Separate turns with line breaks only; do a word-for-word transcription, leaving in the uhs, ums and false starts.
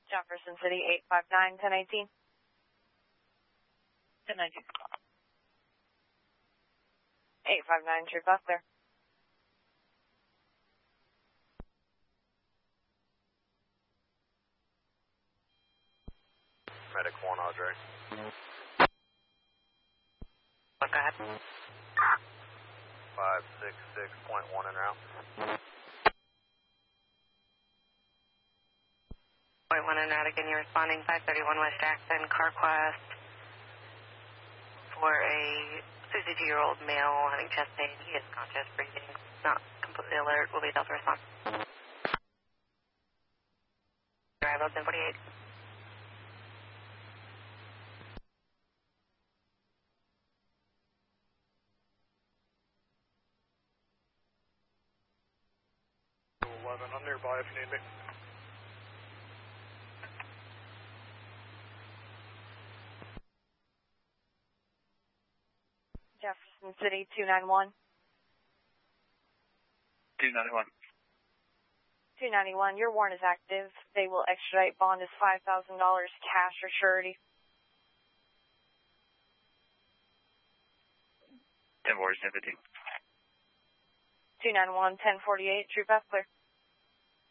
Jefferson City, eight five nine, ten eighteen.
ten nineteen.
eight five nine, True Bus clear.
Medic one, Audrey.
What, go ahead.
five six six point one en route.
Point one en route again, you're responding five thirty-one West Jackson, CarQuest for a sixty-two-year-old male having chest pain. He is conscious, breathing, not completely alert. Will be Delta response. Drive up ten forty-eight.
eleven, I'm nearby if you need me.
Jefferson City, two nine one.
two ninety-one.
two ninety-one, your warrant is active. They will extradite. Bond is five thousand dollars cash or surety.
ten forty, ten fifteen.
two nine one, ten forty-eight, True Bus clear.